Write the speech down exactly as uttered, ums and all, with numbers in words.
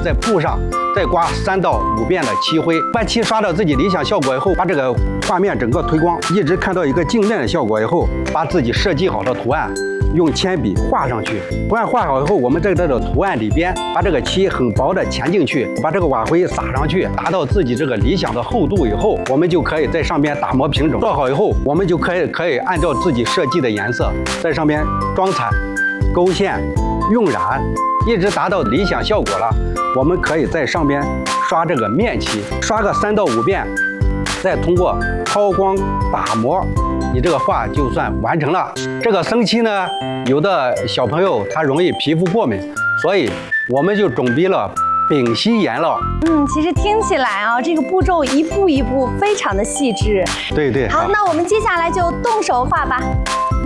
在布上再刮三到五遍的漆灰，把漆刷到自己理想效果以后，把这个画面整个推光，一直看到一个镜面的效果以后，把自己设计好的图案用铅笔画上去。图案画好以后，我们在这个图案里边把这个漆很薄的填进去，把这个瓦灰撒上去，达到自己这个理想的厚度以后，我们就可以在上面打磨平整。做好以后，我们就可以可以按照自己设计的颜色在上面装彩、勾线、用染，一直达到理想效果了。我们可以在上边刷这个面漆，刷个三到五遍，再通过抛光打磨，你这个画就算完成了。这个生漆呢，有的小朋友他容易皮肤过敏，所以我们就准备了丙烯颜料。 嗯，其实听起来啊，这个步骤一步一步非常的细致。 对对。 好，那我们接下来就动手画吧。